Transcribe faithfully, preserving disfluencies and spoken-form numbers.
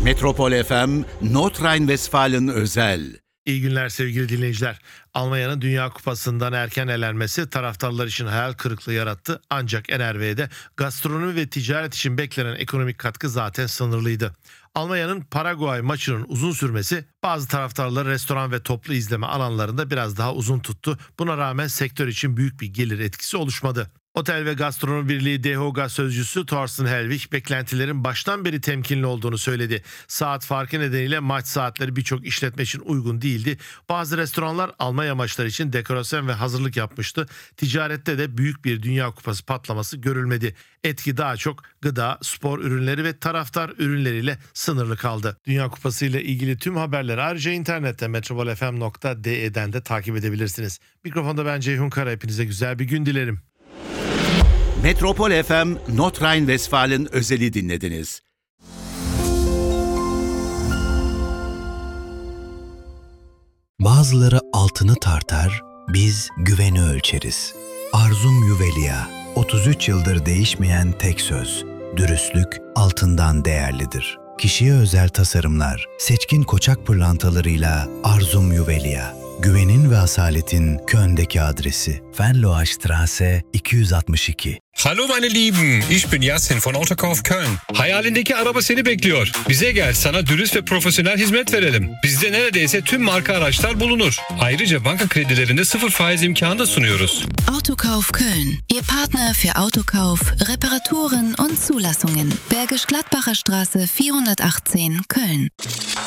Metropol F M, Nordrhein-Westfalen özel. İyi günler sevgili dinleyiciler. Almanya'nın Dünya Kupası'ndan erken elenmesi taraftarlar için hayal kırıklığı yarattı. Ancak N R V'de gastronomi ve ticaret için beklenen ekonomik katkı zaten sınırlıydı. Almanya'nın Paraguay maçının uzun sürmesi bazı taraftarları restoran ve toplu izleme alanlarında biraz daha uzun tuttu. Buna rağmen sektör için büyük bir gelir etkisi oluşmadı. Otel ve Gastronomi Birliği D H O G sözcüsü Thorsten Helwig beklentilerin baştan beri temkinli olduğunu söyledi. Saat farkı nedeniyle maç saatleri birçok işletme için uygun değildi. Bazı restoranlar Almanya maçları için dekorasyon ve hazırlık yapmıştı. Ticarette de büyük bir Dünya Kupası patlaması görülmedi. Etki daha çok gıda, spor ürünleri ve taraftar ürünleriyle sınırlı kaldı. Dünya Kupası ile ilgili tüm haberleri ayrıca internette metropol f m nokta d e'den de takip edebilirsiniz. Mikrofonda ben Ceyhun Kara, hepinize güzel bir gün dilerim. Metropol F M, Nordrhein-Westfalen özeli dinlediniz. Bazıları altını tartar, biz güveni ölçeriz. Arzum Juvelia, otuz üç yıldır değişmeyen tek söz. Dürüstlük altından değerlidir. Kişiye özel tasarımlar, seçkin koçak pırlantalarıyla Arzum Juvelia. Güvenin ve asaletin Köln'deki adresi. Venloa Straße iki yüz altmış iki. Hallo meine Lieben, ich bin Yasin von Autokauf Köln. Hayalindeki araba seni bekliyor. Bize gel, sana dürüst ve profesyonel hizmet verelim. Bizde neredeyse tüm marka araçlar bulunur. Ayrıca banka kredilerinde sıfır faiz imkanı da sunuyoruz. Autokauf Köln, Ihr Partner für Autokauf, Reparaturen und Zulassungen. Bergisch Gladbacher Straße vierhundertachtzehn, Köln.